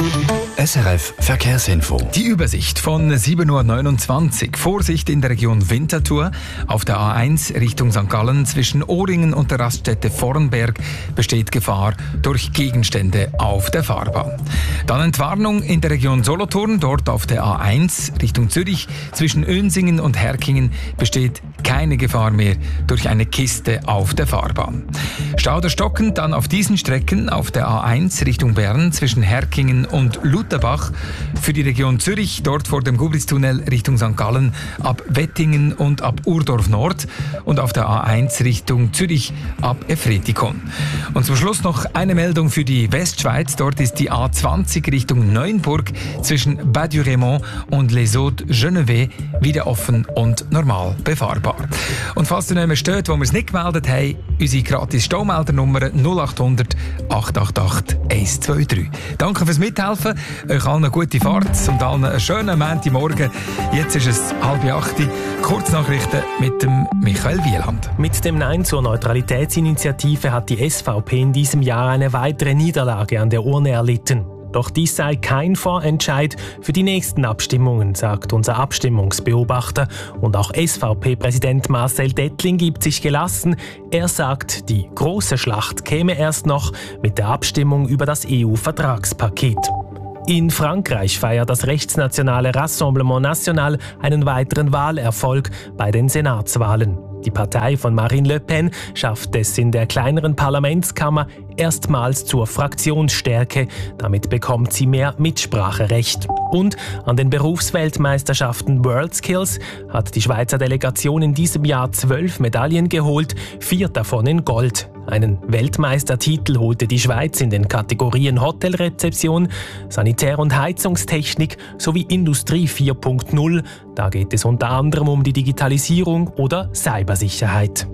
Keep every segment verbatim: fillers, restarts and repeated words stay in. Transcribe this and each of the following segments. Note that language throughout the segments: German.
S R F Verkehrsinfo. Die Übersicht von sieben Uhr neunundzwanzig. Vorsicht in der Region Winterthur. Auf der A eins Richtung Sankt Gallen zwischen Ohringen und der Raststätte Vornberg besteht Gefahr durch Gegenstände auf der Fahrbahn. Dann Entwarnung in der Region Solothurn. Dort auf der A eins Richtung Zürich zwischen Önsingen und Herkingen besteht keine Gefahr mehr durch eine Kiste auf der Fahrbahn. Stau oder Stocken dann auf diesen Strecken auf der A eins Richtung Bern zwischen Herkingen und Lutherbach. Für die Region Zürich, dort vor dem Gubristunnel Richtung Sankt Gallen ab Wettingen und ab Urdorf Nord und auf der A eins Richtung Zürich ab Efretikon. Und zum Schluss noch eine Meldung für die Westschweiz. Dort ist die A zwanzig Richtung Neuenburg zwischen Bas-du-Raymond und Les Hauts-Genevé wieder offen und normal befahrbar. Und falls du nicht mehr steht, wo wir es nicht gemeldet haben, unsere gratis Staumeldernummer null acht hundert acht acht acht eins zwei drei. Danke fürs Mithelfen, euch allen eine gute Fahrt und allen einen schönen Montagmorgen. Jetzt ist es halb acht. Kurznachrichten mit dem Michael Wieland. Mit dem Nein zur Neutralitätsinitiative hat die S V P in diesem Jahr eine weitere Niederlage an der Urne erlitten. Doch dies sei kein Vorentscheid für die nächsten Abstimmungen, sagt unser Abstimmungsbeobachter. Und auch S V P-Präsident Marcel Dettling gibt sich gelassen. Er sagt, die große Schlacht käme erst noch mit der Abstimmung über das E U-Vertragspaket. In Frankreich feiert das rechtsnationale Rassemblement National einen weiteren Wahlerfolg bei den Senatswahlen. Die Partei von Marine Le Pen schafft es in der kleineren Parlamentskammer erstmals zur Fraktionsstärke. Damit bekommt sie mehr Mitspracherecht. Und an den Berufsweltmeisterschaften WorldSkills hat die Schweizer Delegation in diesem Jahr zwölf Medaillen geholt, vier davon in Gold. Einen Weltmeistertitel holte die Schweiz in den Kategorien Hotelrezeption, Sanitär- und Heizungstechnik sowie Industrie vier Punkt null. Da geht es unter anderem um die Digitalisierung oder Cybersicherheit.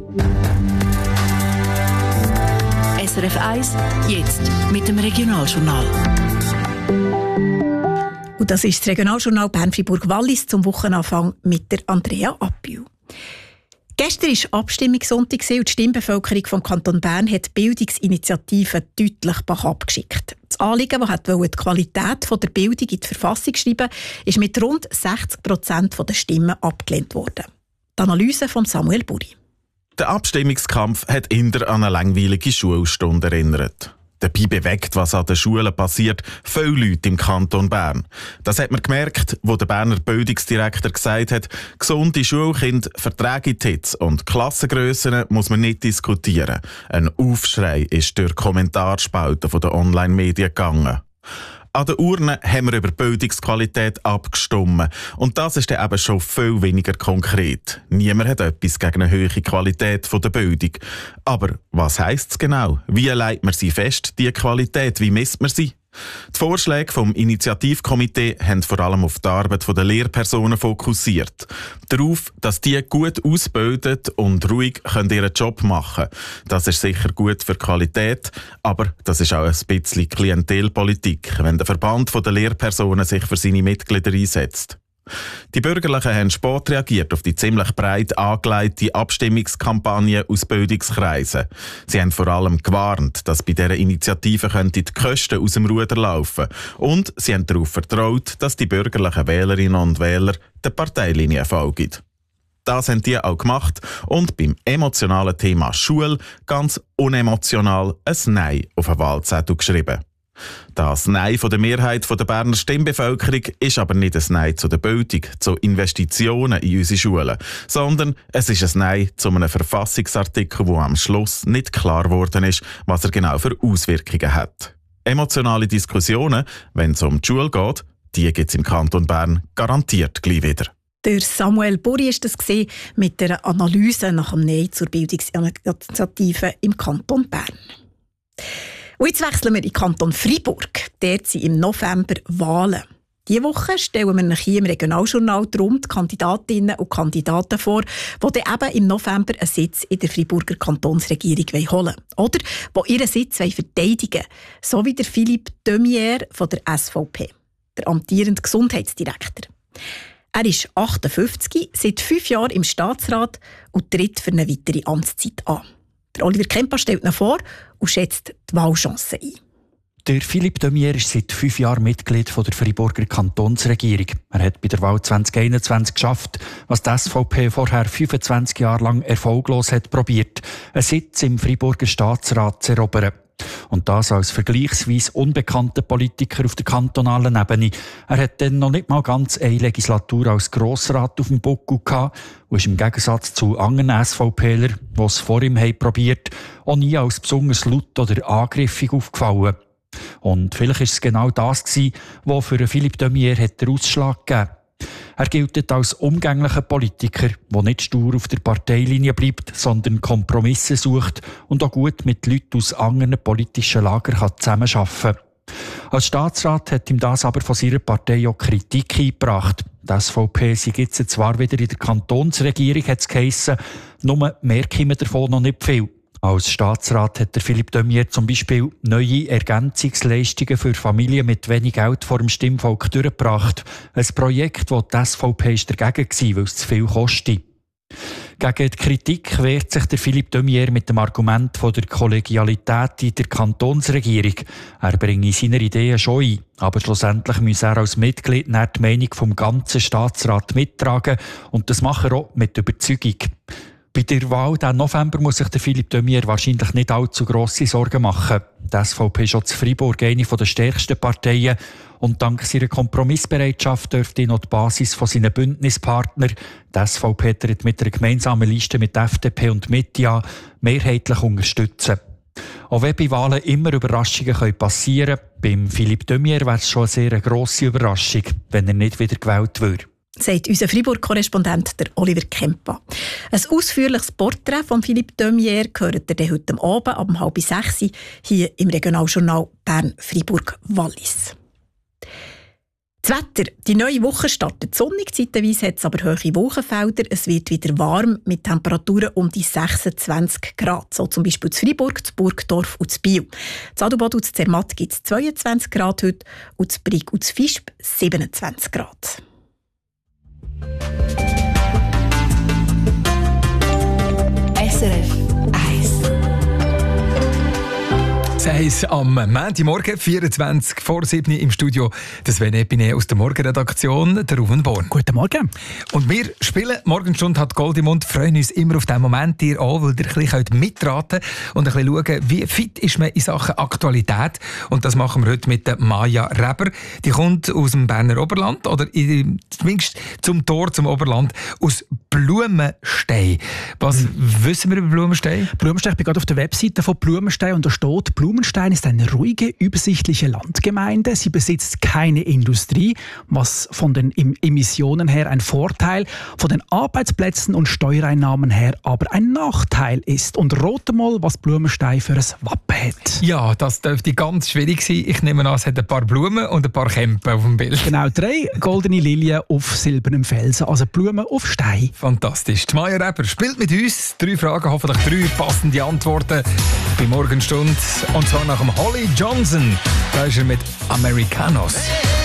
S R F eins, jetzt mit dem Regionaljournal. Und das ist das Regionaljournal Bern-Fribourg-Wallis zum Wochenanfang mit der Andrea Appiu. Gestern war Abstimmungssonntag und die Stimmbevölkerung vom Kanton Bern hat die Bildungsinitiative deutlich Bach abgeschickt. Das Anliegen, das die Qualität der Bildung in die Verfassung schreiben, ist mit rund sechzig Prozent der Stimmen abgelehnt worden. Die Analyse von Samuel Buri. Der Abstimmungskampf hat eher an eine langweilige Schulstunde erinnert. Dabei bewegt, was an den Schulen passiert, viele Leute im Kanton Bern. Das hat man gemerkt, wo der Berner Bildungsdirektor gesagt hat, gesunde Schulkinder vertragen die Hitze und Klassengrössen muss man nicht diskutieren. Ein Aufschrei ist durch Kommentarspalten der Online-Medien gegangen. An der Urne haben wir über Bildungsqualität abgestimmt. Und das ist dann eben schon viel weniger konkret. Niemand hat etwas gegen eine hohe Qualität der Bildung. Aber was heisst es genau? Wie legt man sie fest, diese Qualität? Wie misst man sie? Die Vorschläge vom Initiativkomitee haben vor allem auf die Arbeit der Lehrpersonen fokussiert. Darauf, dass die gut ausbildet und ruhig können ihren Job machen können. Das ist sicher gut für die Qualität, aber das ist auch ein bisschen Klientelpolitik, wenn der Verband der Lehrpersonen sich für seine Mitglieder einsetzt. Die Bürgerlichen haben spät reagiert auf die ziemlich breit angelegte Abstimmungskampagne aus Bildungskreisen. Sie haben vor allem gewarnt, dass bei dieser Initiative die Kosten aus dem Ruder laufen könnten. Und sie haben darauf vertraut, dass die bürgerlichen Wählerinnen und Wähler der Parteilinie folgen. Das haben die auch gemacht und beim emotionalen Thema Schule ganz unemotional ein Nein auf einen Wahlzettel geschrieben. Das Nein von der Mehrheit der Berner Stimmbevölkerung ist aber nicht ein Nein zu der Bildung, zu Investitionen in unsere Schulen, sondern es ist ein Nein zu einem Verfassungsartikel, wo am Schluss nicht klar geworden ist, was er genau für Auswirkungen hat. Emotionale Diskussionen, wenn es um die Schule geht, die gibt es im Kanton Bern garantiert gleich wieder. Der Samuel Buri war das mit der Analyse nach dem Nein zur Bildungsinitiative im Kanton Bern. Und jetzt wechseln wir in den Kanton Freiburg. Dort sind im November Wahlen. Diese Woche stellen wir euch hier im Regionaljournal darum die Kandidatinnen und Kandidaten vor, die dann eben im November einen Sitz in der Freiburger Kantonsregierung holen wollen. Oder die ihren Sitz verteidigen wollen. So wie der Philippe Demier von der S V P, der amtierende Gesundheitsdirektor. Er ist achtundfünfzig, seit fünf Jahren im Staatsrat und tritt für eine weitere Amtszeit an. Der Oliver Kempa stellt ihn vor und schätzt die Wahlchancen ein. Der Philippe Demier ist seit fünf Jahren Mitglied der Freiburger Kantonsregierung. Er hat bei der Wahl zwanzig einundzwanzig geschafft, was die S V P vorher fünfundzwanzig Jahre lang erfolglos hat probiert, einen Sitz im Freiburger Staatsrat zu erobern. Und das als vergleichsweise unbekannter Politiker auf der kantonalen Ebene. Er hat dann noch nicht mal ganz eine Legislatur als Grossrat auf dem Buckel gehabt und ist im Gegensatz zu anderen SVPler, die es vor ihm haben probiert, auch nie als besonders laut oder angriffig aufgefallen. Und vielleicht war es genau das gewesen, was für Philippe Demier den Ausschlag gegeben hat. Er gilt als umgänglicher Politiker, der nicht stur auf der Parteilinie bleibt, sondern Kompromisse sucht und auch gut mit Leuten aus anderen politischen Lagern zusammenarbeiten kann. Als Staatsrat hat ihm das aber von seiner Partei auch Kritik eingebracht. Die S V P sei jetzt zwar wieder in der Kantonsregierung, hat es geheissen, nur merken wir davon noch nicht viel. Als Staatsrat hat der Philippe Demier zum Beispiel neue Ergänzungsleistungen für Familien mit wenig Geld vor dem Stimmvolk durchgebracht. Ein Projekt, das die S V P dagegen war, weil es zu viel kostet. Gegen die Kritik wehrt sich der Philippe Demier mit dem Argument von der Kollegialität in der Kantonsregierung. Er bringe seine Ideen schon ein, aber schlussendlich muss er als Mitglied die Meinung vom ganzen Staatsrat mittragen und das macht er auch mit Überzeugung. Bei der Wahl diesen November muss sich der Philippe Demier wahrscheinlich nicht allzu grosse Sorgen machen. Die S V P ist schon zu Freiburg eine der stärksten Parteien und dank seiner Kompromissbereitschaft dürfte noch die Basis von seinen Bündnispartnern, die S V P tritt mit einer gemeinsamen Liste mit F D P und Mitte, mehrheitlich unterstützen. Auch wenn bei Wahlen immer Überraschungen passieren können, beim Philippe Demier wäre es schon eine sehr grosse Überraschung, wenn er nicht wieder gewählt würde. Sagt unser Freiburg-Korrespondent Oliver Kempa. Ein ausführliches Porträt von Philippe Demier hört ihr heute Abend ab halb sechs hier im Regionaljournal Bern-Freiburg-Wallis. Das Wetter. Die neue Woche startet sonnig, zeitweise hat es aber hohe Wolkenfelder. Es wird wieder warm mit Temperaturen um die sechsundzwanzig Grad. So zum Beispiel zu Freiburg, zu Burgdorf und zu Biel. Zu Adelboden und zu Zermatt gibt es zweiundzwanzig Grad heute und zu Brig und zu Visp siebenundzwanzig Grad. S R F eins. Es am Montagmorgen, vierundzwanzig vor sieben im Studio. Das Sven Epine aus der Morgenredaktion, der Ruven Born. Guten Morgen. Und wir spielen Morgenstunde hat Gold im Mund, freuen uns immer auf diesen Moment hier an, weil ihr ein bisschen mitraten könnt und ein bisschen schauen, wie fit ist man in Sachen Aktualität. Und das machen wir heute mit der Maja Reber. Die kommt aus dem Berner Oberland, oder zumindest zum Tor zum Oberland, aus Blumenstein. Was mhm. wissen wir über Blumenstein? Blumenstein, ich bin gerade auf der Webseite von Blumenstein und da steht, Blumenstein ist eine ruhige, übersichtliche Landgemeinde. Sie besitzt keine Industrie, was von den Emissionen her ein Vorteil, von den Arbeitsplätzen und Steuereinnahmen her aber ein Nachteil ist. Und rate mal, was Blumenstein für ein Wappen hat. Ja, das dürfte ganz schwierig sein. Ich nehme an, es hat ein paar Blumen und ein paar Kämpe auf dem Bild. Genau, drei goldene Lilien auf silbernem Felsen, also Blumen auf Stein. Fantastisch. Die Maja Reber spielt mit uns. Drei Fragen, hoffentlich drei passende Antworten bei Morgenstunde. Und zwar nach dem Holly Johnson. Da ist er mit Americanos.